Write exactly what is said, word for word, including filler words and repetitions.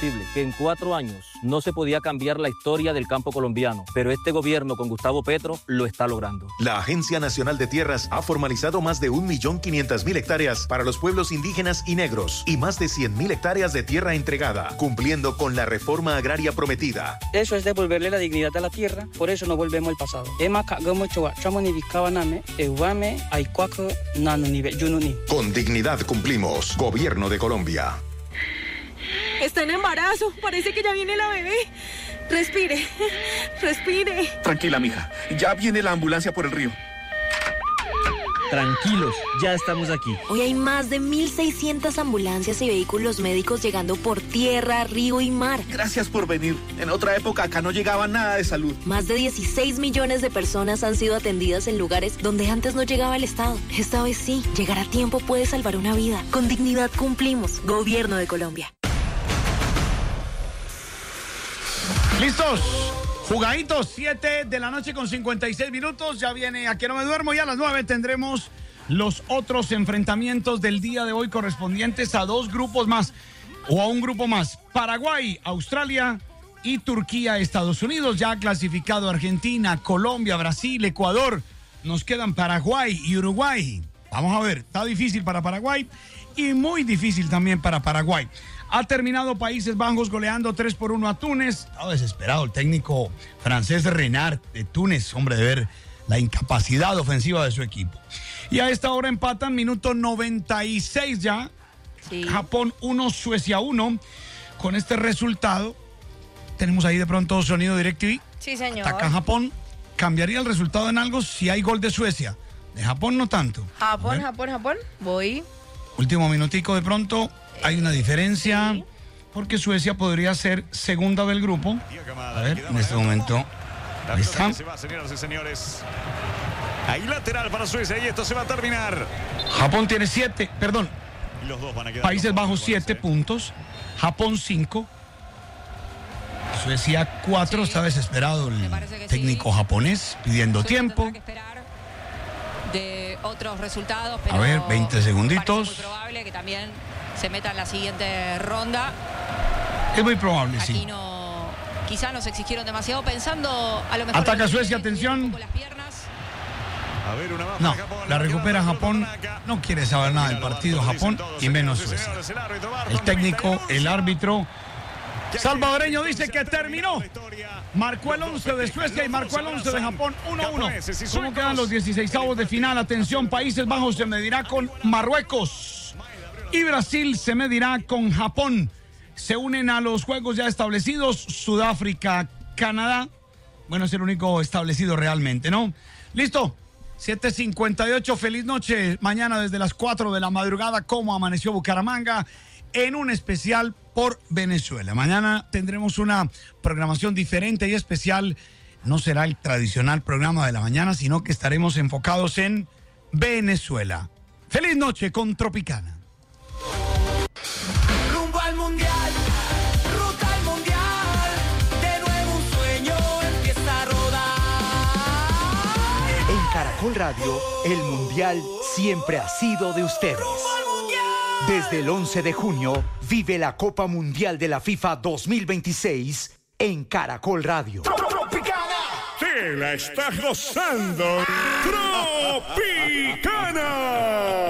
que en cuatro años no se podía cambiar la historia del campo colombiano, pero este gobierno con Gustavo Petro lo está logrando. La Agencia Nacional de Tierras ha formalizado más de un millón quinientas mil hectáreas para los pueblos indígenas y negros y más de cien mil hectáreas de tierra entregada, cumpliendo con la reforma agraria prometida. Eso es devolverle la dignidad a la tierra, por eso no volvemos al pasado. Con dignidad cumplimos. Gobierno de Colombia. Está en embarazo, parece que ya viene la bebé. Respire, respire. Tranquila, mija, ya viene la ambulancia por el río. Tranquilos, ya estamos aquí. Hoy hay más de mil seiscientas ambulancias y vehículos médicos llegando por tierra, río y mar. Gracias por venir. En otra época acá no llegaba nada de salud. Más de dieciséis millones de personas han sido atendidas en lugares donde antes no llegaba el Estado. Esta vez sí, llegar a tiempo puede salvar una vida. Con dignidad cumplimos. Gobierno de Colombia. ¿Listos? Jugaditos, siete de la noche con cincuenta y seis minutos. Ya viene A Que No Me Duermo y a las nueve tendremos los otros enfrentamientos del día de hoy correspondientes a dos grupos más o a un grupo más. Paraguay, Australia y Turquía, Estados Unidos. Ya ha clasificado Argentina, Colombia, Brasil, Ecuador. Nos quedan Paraguay y Uruguay. Vamos a ver, está difícil para Paraguay y muy difícil también para Paraguay. Ha terminado Países Bajos goleando tres por uno a Túnez. Estaba desesperado el técnico francés Renard de Túnez, hombre, de ver la incapacidad ofensiva de su equipo. Y a esta hora empatan, minuto noventa y seis ya. Sí. Japón uno, Suecia uno. Con este resultado, tenemos ahí de pronto sonido DirecTV. Sí, señor. Ataca Japón. ¿Cambiaría el resultado en algo si hay gol de Suecia? De Japón no tanto. Japón, Japón, Japón. Voy. Último minutico de pronto. Hay una diferencia sí. porque Suecia podría ser segunda del grupo. A ver, en este momento. Ahí está. Se va, señoras y señores. Ahí lateral para Suecia y esto se va a terminar. Japón tiene siete, perdón. Y los dos van a quedar Países Bajos siete puntos. Japón cinco. Suecia cuatro. Sí. Está desesperado el técnico sí. japonés pidiendo Suecia tiempo. De otros resultados, pero a ver, veinte segunditos. Es muy probable que también se meta en la siguiente ronda. Es muy probable, Aquí sí. Aquí no, quizá nos exigieron demasiado pensando a lo mejor. Ataca Suecia, atención. Las piernas. A ver, una más no, Japón, la recupera Japón. No quiere saber nada del partido Japón y menos Suecia. El técnico, el árbitro salvadoreño dice que terminó. Marcó el once de Suecia y marcó el once de Japón. uno a uno. ¿Cómo quedan los dieciseisavos de final? Atención, Países Bajos se medirá con Marruecos. Y Brasil se medirá con Japón. Se unen a los juegos ya establecidos. Sudáfrica, Canadá. Bueno, es el único establecido realmente, ¿no? ¿Listo? siete cincuenta y ocho. Feliz noche. Mañana desde las cuatro de la madrugada, ¿cómo amaneció Bucaramanga? En un especial por Venezuela. Mañana tendremos una programación diferente y especial. No será el tradicional programa de la mañana, sino que estaremos enfocados en Venezuela. Feliz noche con Tropicana. Rumbo al mundial, ruta al mundial, de nuevo un sueño empieza a rodar. En Caracol Radio, el mundial siempre ha sido de ustedes. Desde el once de junio, vive la Copa Mundial de la FIFA dos mil veintiséis en Caracol Radio. ¡Te la estás gozando! ¡Tropicana!